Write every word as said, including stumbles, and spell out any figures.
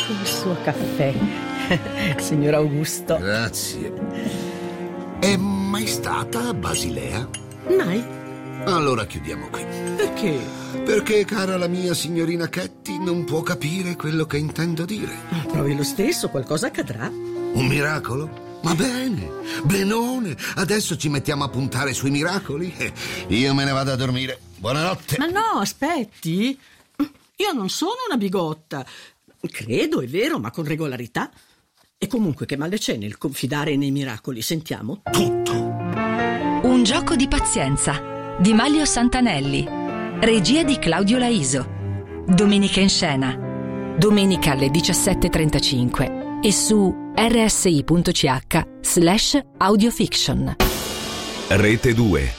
il suo caffè, signor Augusto. Grazie. È mai stata a Basilea? Mai. Allora chiudiamo qui. Perché? Perché, cara la mia signorina Ketty, non può capire quello che intendo dire. Provi lo stesso, qualcosa accadrà. Un miracolo? Ma bene, benone. Adesso ci mettiamo a puntare sui miracoli. Io me ne vado a dormire. Buonanotte. Ma no, aspetti. Io non sono una bigotta. Credo, è vero, ma con regolarità. E comunque che male c'è nel confidare nei miracoli? Sentiamo. Tutto. Un gioco di pazienza di Manlio Santanelli. Regia di Claudio Laiso. Domenica in scena. Domenica alle diciassette e trentacinque e su ersi punto ch slash audiofiction. Rete due.